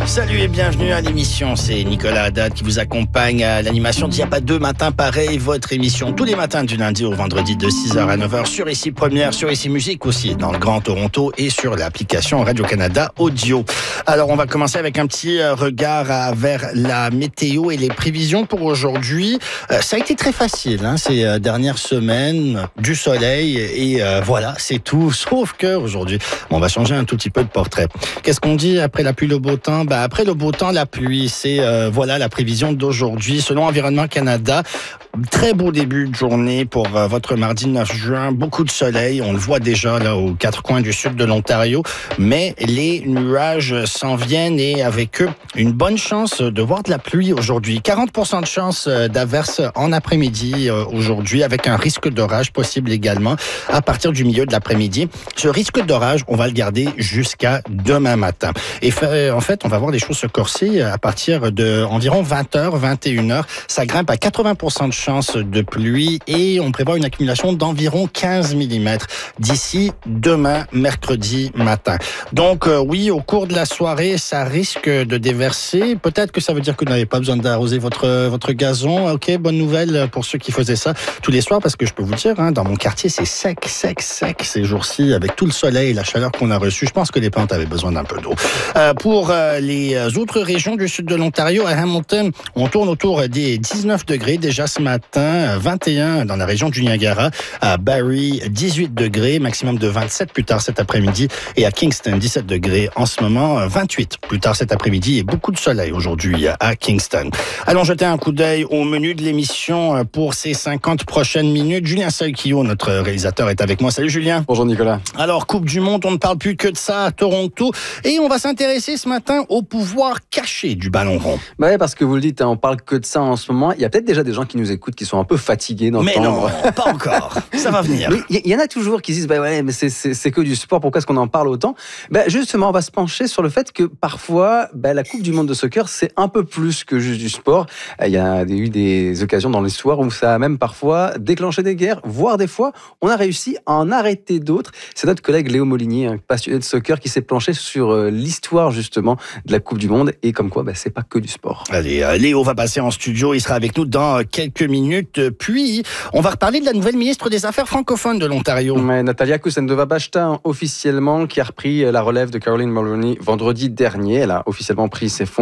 Salut et bienvenue à l'émission, c'est Nicolas Haddad qui vous accompagne à l'animation d'Il n'y a pas deux matins pareils, votre émission tous les matins du lundi au vendredi de 6h à 9h sur Ici Première, sur Ici Musique aussi dans le Grand Toronto et sur l'application Radio-Canada Audio. Alors on va commencer avec un petit regard vers la météo et les prévisions pour aujourd'hui. Ça a été très facile ces dernières semaines, du soleil et voilà, c'est tout, sauf que aujourd'hui, on va changer un tout petit peu de portrait. Qu'est-ce qu'on dit après la pluie, le beau temps? Après le beau temps, la pluie, c'est voilà la prévision d'aujourd'hui. Selon Environnement Canada, très beau début de journée pour votre mardi 9 juin. Beaucoup de soleil, on le voit déjà là aux quatre coins du sud de l'Ontario, mais les nuages s'en viennent et avec eux, une bonne chance de voir de la pluie aujourd'hui. 40% de chance d'averse en après-midi aujourd'hui, avec un risque d'orage possible également à partir du milieu de l'après-midi. Ce risque d'orage, on va le garder jusqu'à demain matin. Et en fait, on va voir des choses se corser à partir de environ 20h, 21h. Ça grimpe à 80% de chance de pluie et on prévoit une accumulation d'environ 15 mm d'ici demain, mercredi matin. Donc oui, au cours de la soirée, ça risque de déverser. Peut-être que ça veut dire que vous n'avez pas besoin d'arroser votre gazon. Ok, bonne nouvelle pour ceux qui faisaient ça tous les soirs, parce que je peux vous dire, dans mon quartier, c'est sec ces jours-ci, avec tout le soleil et la chaleur qu'on a reçue. Je pense que les plantes avaient besoin d'un peu d'eau. Pour les autres régions du sud de l'Ontario, à Hamilton, on tourne autour des 19 degrés déjà ce matin, 21 dans la région du Niagara, à Barrie, 18 degrés, maximum de 27 plus tard cet après-midi, et à Kingston, 17 degrés en ce moment, 28 plus tard cet après-midi, et beaucoup de soleil aujourd'hui à Kingston. Allons jeter un coup d'œil au menu de l'émission pour ces 50 prochaines minutes. Julien Salkio, notre réalisateur, est avec moi. Salut Julien. Bonjour Nicolas. Alors, Coupe du Monde, on ne parle plus que de ça à Toronto, et on va s'intéresser ce matin au pouvoir caché du ballon rond. Bah ouais, parce que vous le dites, on parle que de ça en ce moment. Il y a peut-être déjà des gens qui nous écoutent qui sont un peu fatigués d'entendre. Mais non, pas encore. Ça va venir. Il y en a toujours qui disent, ouais, mais c'est que du sport, pourquoi est-ce qu'on en parle autant? Justement, on va se pencher sur le fait que parfois, la Coupe du Monde de soccer, c'est un peu plus que juste du sport. Il y a eu des occasions dans l'histoire où ça a même parfois déclenché des guerres, voire des fois, on a réussi à en arrêter d'autres. C'est notre collègue Léo Molinier, un passionné de soccer, qui s'est penché sur l'histoire justement de la Coupe du Monde, et comme quoi c'est pas que du sport. Allez, Léo va passer en studio, il sera avec nous dans quelques minutes, puis on va reparler de la nouvelle ministre des Affaires francophones de l'Ontario. Natalia Kusendova-Bashta, officiellement, qui a repris la relève de Caroline Mulroney vendredi dernier. Elle a officiellement pris ses fonctions